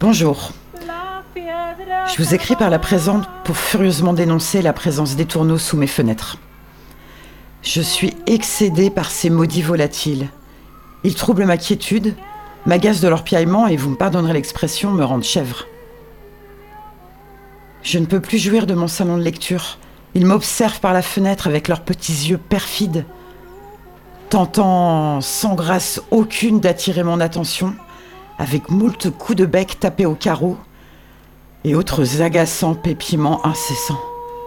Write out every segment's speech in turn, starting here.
Bonjour. Je vous écris par la présente pour furieusement dénoncer la présence d'étourneaux sous mes fenêtres. Je suis excédée par ces maudits volatiles. Ils troublent ma quiétude, m'agacent de leur piaillement et, vous me pardonnerez l'expression, me rendent chèvre. Je ne peux plus jouir de mon salon de lecture. Ils m'observent par la fenêtre avec leurs petits yeux perfides, tentant sans grâce aucune d'attirer mon attention, avec moult coups de bec tapés au carreau et autres agaçants pépiments incessants.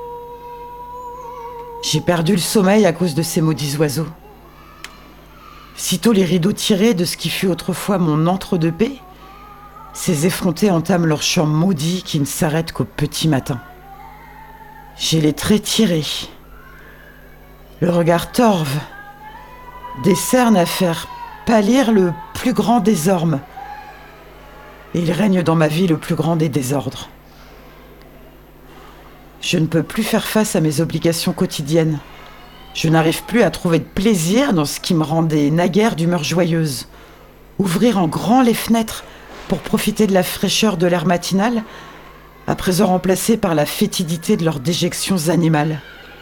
J'ai perdu le sommeil à cause de ces maudits oiseaux. Sitôt les rideaux tirés de ce qui fut autrefois mon antre de paix, ces effrontés entament leur chant maudit qui ne s'arrête qu'au petit matin. J'ai les traits tirés, le regard torve, des cernes à faire pâlir le plus grand des ormes, et il règne dans ma vie le plus grand des désordres. Je ne peux plus faire face à mes obligations quotidiennes. Je n'arrive plus à trouver de plaisir dans ce qui me rendait naguère d'humeur joyeuse. Ouvrir en grand les fenêtres pour profiter de la fraîcheur de l'air matinal, à présent remplacée par la fétidité de leurs déjections animales.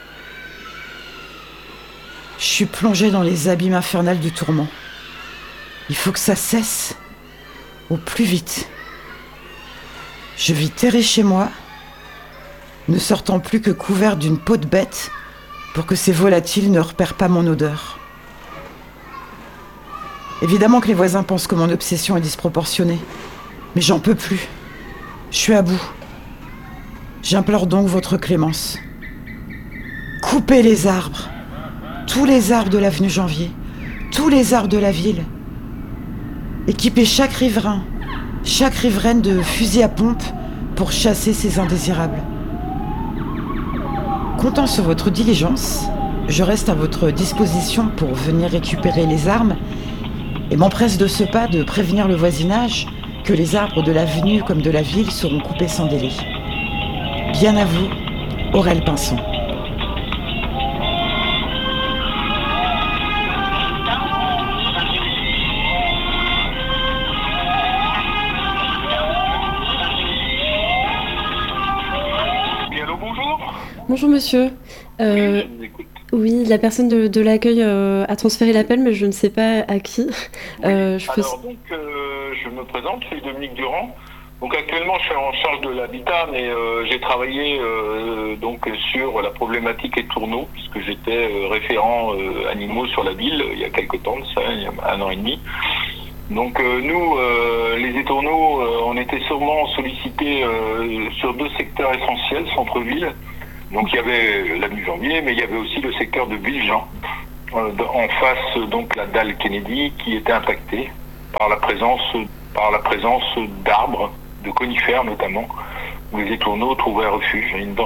Je suis plongée dans les abîmes infernales du tourment. Il faut que ça cesse, au plus vite. Je vis terrée chez moi, ne sortant plus que couvert d'une peau de bête pour que ces volatiles ne repèrent pas mon odeur. Évidemment que les voisins pensent que mon obsession est disproportionnée, mais j'en peux plus. Je suis à bout. J'implore donc votre clémence. Coupez les arbres, tous les arbres de l'avenue Janvier, tous les arbres de la ville. Équipez chaque riverain, chaque riveraine de fusils à pompe pour chasser ces indésirables. Comptant sur votre diligence, je reste à votre disposition pour venir récupérer les armes et m'empresse de ce pas de prévenir le voisinage que les arbres de l'avenue comme de la ville seront coupés sans délai. Bien à vous, Aurèle Pinson. Oui, allô, bonjour. Bonjour monsieur. Je vous écoute. Oui, la personne de l'accueil a transféré l'appel, mais je ne sais pas à qui. Alors donc, je me présente, je suis Dominique Durand. Donc actuellement, je suis en charge de l'habitat, mais j'ai travaillé donc sur la problématique étourneaux, puisque j'étais référent animaux sur la ville il y a quelque temps, il y a 1 an et demi. Donc nous, les étourneaux, on était sûrement sollicités sur 2 secteurs essentiels, centre-ville. Donc il y avait l'avenue Janvier, mais il y avait aussi le secteur de Villejean, en face donc la dalle Kennedy, qui était impactée par la présence d'arbres, de conifères notamment, où les étourneaux trouvaient refuge.